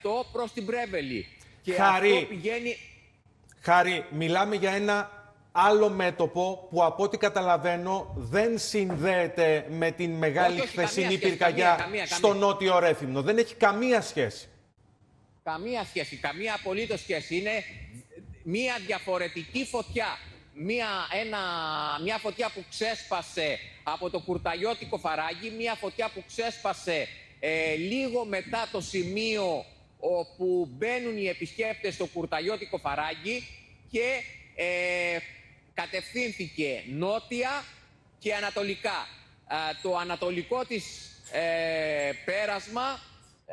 αυτό προς την Πρέβελη. Και Χάρη, αυτό πηγαίνει... Χάρη, μιλάμε για ένα άλλο μέτωπο που από ό,τι καταλαβαίνω δεν συνδέεται με την μεγάλη χθεσινή πυρκαγιά στο νότιο Ρέθυμνο. Δεν έχει καμία σχέση. Καμία σχέση, καμία απολύτως σχέση. Είναι μία διαφορετική φωτιά. Μια φωτιά που ξέσπασε από το κουρταλιώτικο Φαράγγι, μια φωτιά που ξέσπασε λίγο μετά το σημείο όπου μπαίνουν οι επισκέπτες στο κουρταλιώτικο Φαράγγι και κατευθύνθηκε νότια και ανατολικά. Το ανατολικό της πέρασμα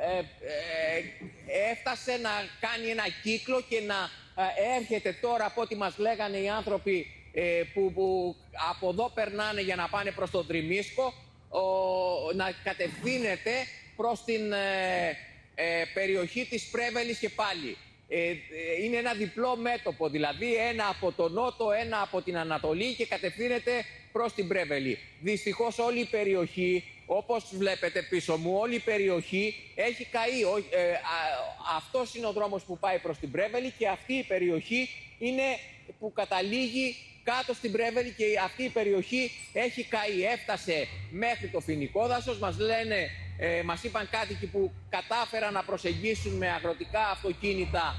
έφτασε να κάνει ένα κύκλο και να έρχεται τώρα, από ό,τι μας λέγανε οι άνθρωποι που από εδώ περνάνε για να πάνε προς τον Τριμίσκο, να κατευθύνεται προς την περιοχή της Πρέβελης και πάλι. Είναι ένα διπλό μέτωπο, δηλαδή ένα από τον νότο, ένα από την Ανατολή και κατευθύνεται προς την Πρέβελη. Δυστυχώς όλη η περιοχή, όπως βλέπετε πίσω μου, όλη η περιοχή έχει καεί. Αυτός είναι ο δρόμος που πάει προς την Πρέβελη και αυτή η περιοχή είναι που καταλήγει κάτω στην Πρέβελη και αυτή η περιοχή έχει καεί. Έφτασε μέχρι το Φοινικό Δάσος, μας είπαν κάτοικοι που κατάφεραν να προσεγγίσουν με αγροτικά αυτοκίνητα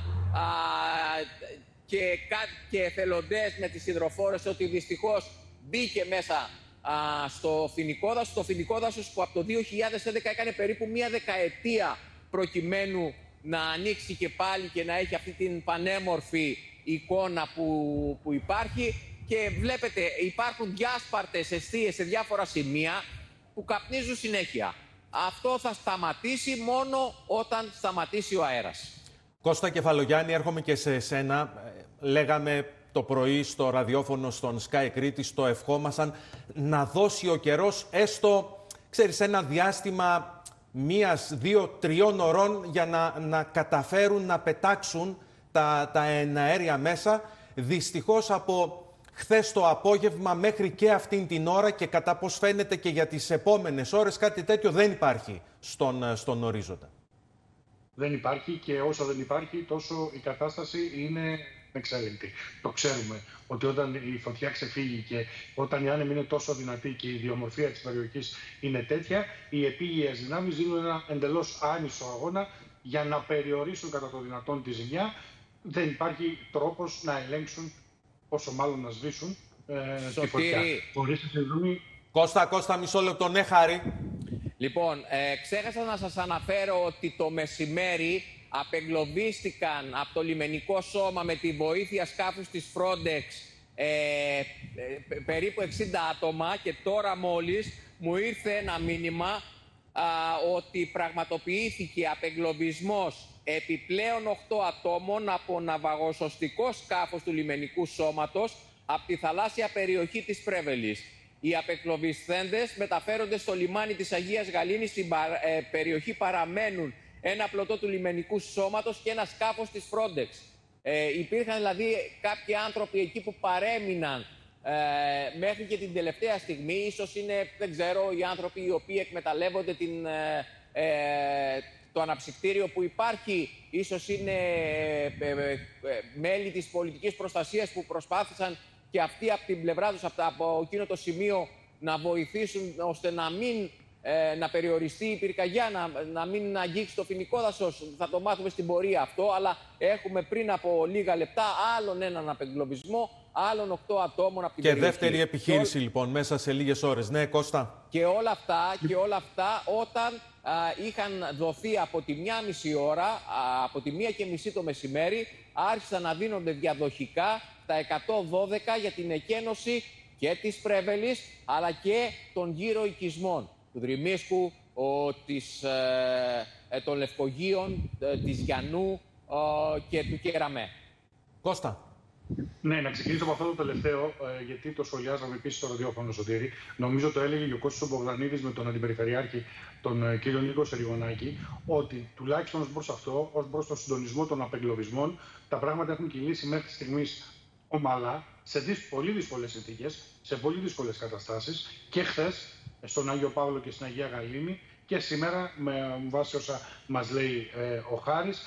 και εθελοντές με τις υδροφόρες ότι δυστυχώς μπήκε μέσα στο Φοινικό Δάσος. Το Φοινικό Δάσος που από το 2011 έκανε περίπου μία δεκαετία προκειμένου να ανοίξει και πάλι και να έχει αυτή την πανέμορφη εικόνα που υπάρχει. Και βλέπετε υπάρχουν διάσπαρτες εστίες σε διάφορα σημεία που καπνίζουν συνέχεια. Αυτό θα σταματήσει μόνο όταν σταματήσει ο αέρας. Κώστα Κεφαλογιάννη, έρχομαι και σε εσένα. Λέγαμε το πρωί στο ραδιόφωνο στον Sky Κρήτης, το ευχόμασταν να δώσει ο καιρός έστω, ξέρεις, ένα διάστημα 1, 2, 3 ωρών για να καταφέρουν να πετάξουν τα εναέρια μέσα. Δυστυχώς από χθες το απόγευμα μέχρι και αυτήν την ώρα και κατά πώς φαίνεται και για τις επόμενες ώρες κάτι τέτοιο δεν υπάρχει στον ορίζοντα. Δεν υπάρχει και όσο δεν υπάρχει τόσο η κατάσταση είναι εξαίρετη. Το ξέρουμε ότι όταν η φωτιά ξεφύγει και όταν η άνεμη είναι τόσο δυνατή και η ιδιομορφία της περιοχής είναι τέτοια, οι επίγειες δυνάμεις δίνουν ένα εντελώς άνισο αγώνα για να περιορίσουν κατά το δυνατόν τη ζημιά. Δεν υπάρχει τρόπος να ελέγξουν, όσο μάλλον να σβήσουν τη φωτιά. Χωρίς τη συνδρομή... Κώστα, μισό λεπτό, ναι, Χάρη. Λοιπόν, ξέχασα να σας αναφέρω ότι το μεσημέρι απεγκλωβίστηκαν από το λιμενικό σώμα με τη βοήθεια σκάφους της Frontex περίπου 60 άτομα και τώρα μόλις μου ήρθε ένα μήνυμα ότι πραγματοποιήθηκε απεγκλωβισμός επιπλέον 8 ατόμων από ναυαγοσωστικό σκάφος του λιμενικού σώματος από τη θαλάσσια περιοχή της Πρέβελης. Οι απεγκλωβισθέντες μεταφέρονται στο λιμάνι της Αγίας Γαλήνης. Στην περιοχή παραμένουν ένα πλωτό του λιμενικού σώματος και ένα σκάφος της Frontex. Υπήρχαν δηλαδή κάποιοι άνθρωποι εκεί που παρέμειναν μέχρι και την τελευταία στιγμή. Ίσως είναι, δεν ξέρω, οι άνθρωποι οι οποίοι εκμεταλλεύονται το αναψυκτήριο που υπάρχει. Ίσως είναι μέλη της πολιτικής προστασίας που προσπάθησαν και αυτοί από την πλευρά τους, από εκείνο το σημείο, να βοηθήσουν ώστε να περιοριστεί η πυρκαγιά, να μην αγγίξει το Φοινικό Δάσος. Θα το μάθουμε στην πορεία αυτό, αλλά έχουμε πριν από λίγα λεπτά άλλον έναν απεγκλωβισμό, άλλων 8 ατόμων από την περιοχή. Και δεύτερη επιχείρηση λοιπόν μέσα σε λίγες ώρες. Ναι, Κώστα. Και όλα αυτά όταν είχαν δοθεί από τη 1,5 ώρα, από τη 1:30 το μεσημέρι, άρχισαν να δίνονται διαδοχικά τα 112 για την εκένωση και της Πρέβελης, αλλά και των γύρω οικισμών, του Δρυμίσκου, των Λευκογείων, της Γιαννού και του Κεραμέ. Κώστα. Ναι, να ξεκινήσω από αυτό το τελευταίο, γιατί το σχολιάζαμε επίσης στο ραδιόφωνο, Σωτήρη. Νομίζω το έλεγε και ο Κώστας Μπογδανίδης με τον Αντιπεριφερειάρχη, τον κύριο Νίκο Σεριγονάκη, ότι τουλάχιστον ως προς αυτό, ως προς τον συντονισμό των απεγκλωβισμών, τα πράγματα έχουν κυλήσει μέχρι στιγμής ομαλά, σε πολύ δύσκολες συνθήκες, σε πολύ δύσκολες καταστάσεις και χθες στον Άγιο Παύλο και στην Αγία Γαλήνη και σήμερα με βάση όσα μας λέει ο Χάρης.